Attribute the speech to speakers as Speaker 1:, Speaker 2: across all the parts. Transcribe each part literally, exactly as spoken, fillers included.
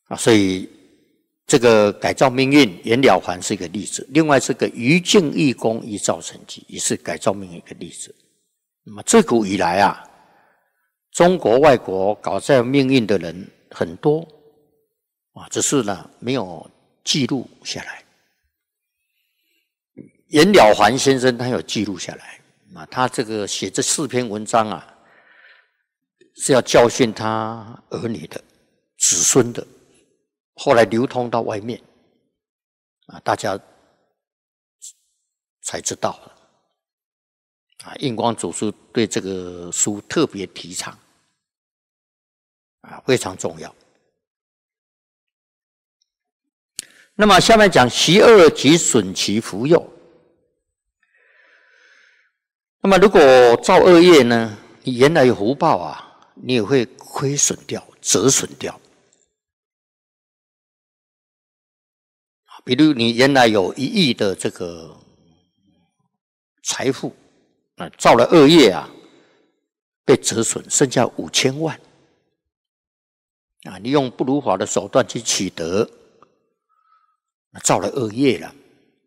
Speaker 1: 啊，所以这个改造命运，袁了凡是一个例子。另外这个于敬义公一造成绩，也是改造命运一个例子。那么自古以来啊，中国外国改造命运的人很多啊，只是呢没有记录下来。袁了凡先生他有记录下来啊，他这个写这四篇文章啊，是要教训他儿女的、子孙的，后来流通到外面啊，大家才知道了啊。印光祖师对这个书特别提倡啊，非常重要。那么下面讲习恶即损其福佑。那么如果造恶业呢，你原来有福报啊，你也会亏损掉、折损掉。比如你原来有一亿的这个财富啊，造了恶业啊，被折损，剩下五千万啊，你用不如法的手段去取得，造了恶业了。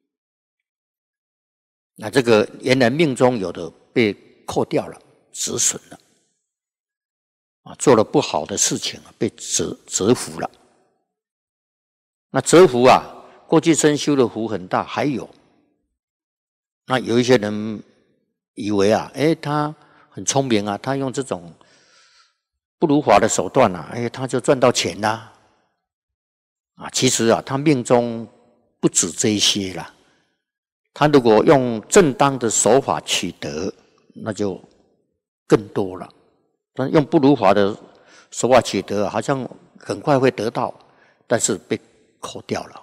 Speaker 1: 那这个原来命中有的被扣掉了，止损了，啊，做了不好的事情被折折服了。那折服啊，过去生修的福很大，还有，那有一些人以为啊，哎，他很聪明啊，他用这种不如法的手段啊，哎，他就赚到钱啦，啊，其实啊，他命中不止这一些啦。他如果用正当的手法取得，那就更多了。但用不如法的手法取得，好像很快会得到，但是被扣掉了，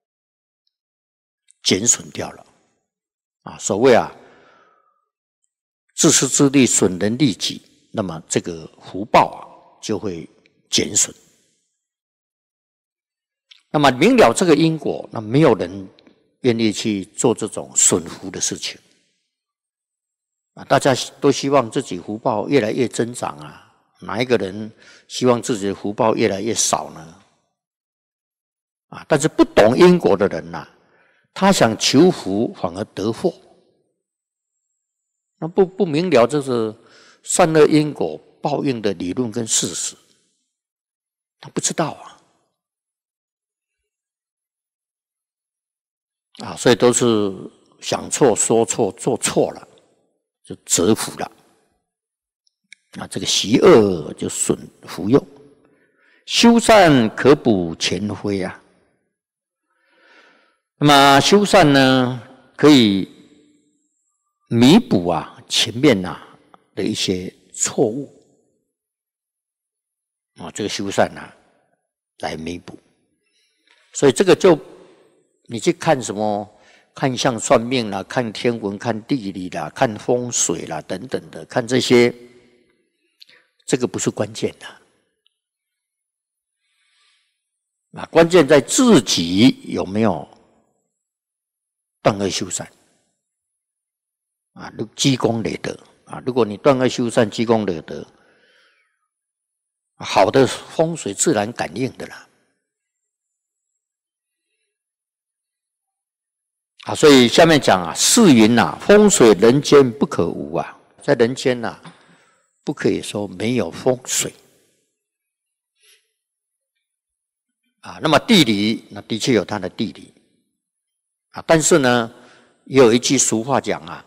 Speaker 1: 减损掉了。啊，所谓啊，自私自利，损人利己，那么这个福报啊就会减损。那么明了这个因果，那没有人愿意去做这种损福的事情啊！大家都希望自己福报越来越增长啊，哪一个人希望自己的福报越来越少呢？啊！但是不懂因果的人呐、啊，他想求福反而得祸，那不不明了这是善恶因果报应的理论跟事实，他不知道啊。啊，所以都是想错、说错、做错了，就折福了。啊，这个习恶就损福佑，修善可补前非啊。那么修善呢，可以弥补啊前面呐、啊、的一些错误啊，这个修善呐、啊、来弥补。所以这个就。你去看什么？看相算命啦，看天文，看地理啦，看风水啦，等等的，看这些，这个不是关键的。啊，关键在自己有没有断恶修善啊，积功累德啊。如果你断恶修善，积功累德，好的风水自然感应的啦。啊，所以下面讲啊，世云呐，风水人间不可无啊，在人间呐、啊，不可以说没有风水啊。那么地理，那的确有它的地理啊，但是呢，也有一句俗话讲啊，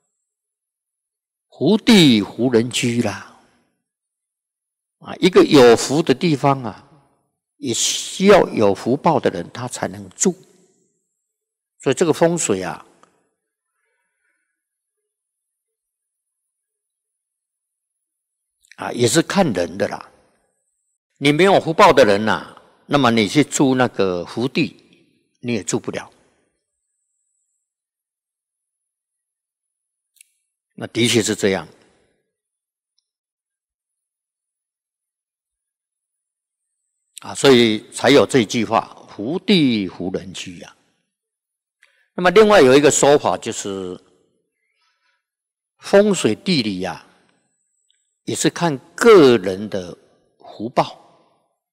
Speaker 1: 福地福人居啦，啊，一个有福的地方啊，也需要有福报的人他才能住。所以这个风水啊，啊也是看人的啦。你没有福报的人呐、啊，那么你去住那个福地，你也住不了。那的确是这样。啊，所以才有这句话：福地福人居啊。那么另外有一个说法就是风水地理啊，也是看个人的福报